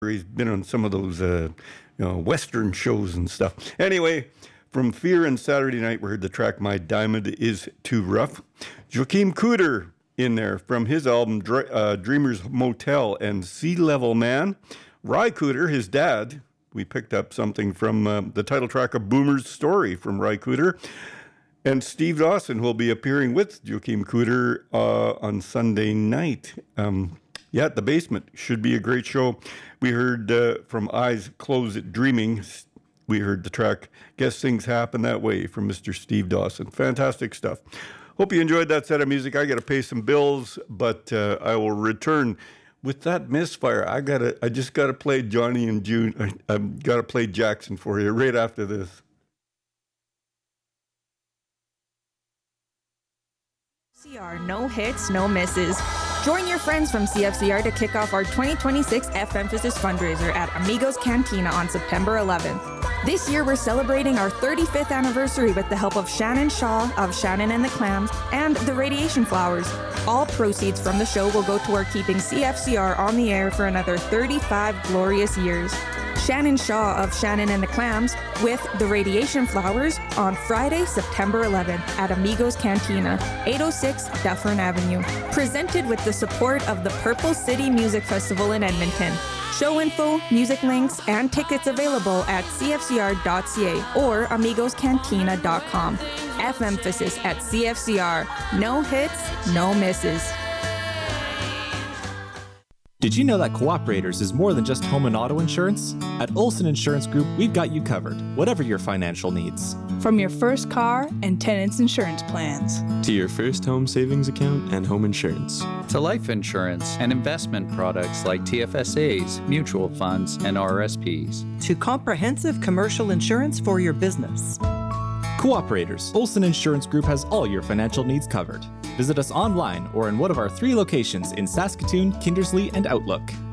He's been on some of those Western shows and stuff. Anyway, from Fear and Saturday Night, we heard the track My Diamond Is Too Rough. Joachim Cooder in there from his album Dreamers Motel and Sea Level Man. Ry Cooder, his dad, we picked up something from the title track of Boomer's Story from Ry Cooder. And Steve Dawson will be appearing with Joachim Cooder on Sunday night. At the Basement. Should be a great show. We heard from Eyes Closed Dreaming. We heard the track Guess Things Happen That Way from Mr. Steve Dawson. Fantastic stuff. Hope you enjoyed that set of music. I got to pay some bills, but I will return with that misfire. I just got to play Johnny and June. I've got to play Jackson for you right after this. CFCR, no hits, no misses. Join your friends from CFCR to kick off our 2026 F-Emphasis fundraiser at Amigos Cantina on September 11th. This year, we're celebrating our 35th anniversary with the help of Shannon Shaw of Shannon and the Clams and the Radiation Flowers. All proceeds from the show will go toward keeping CFCR on the air for another 35 glorious years. Shannon Shaw of Shannon and the Clams with the Radiation Flowers on Friday, September 11th at Amigos Cantina, 806 Dufferin Avenue. Presented with the support of the Purple City Music Festival in Edmonton. Show info, music links, and tickets available at cfcr.ca or amigoscantina.com. F-Emphasis at CFCR. No hits, no misses. Did you know that Cooperators is more than just home and auto insurance? At Olson Insurance Group, we've got you covered, whatever your financial needs. From your first car and tenants insurance plans, to your first home savings account and home insurance, to life insurance and investment products like TFSAs, mutual funds, and RSPs, to comprehensive commercial insurance for your business. Cooperators, Olson Insurance Group has all your financial needs covered. Visit us online or in one of our 3 locations in Saskatoon, Kindersley, and Outlook.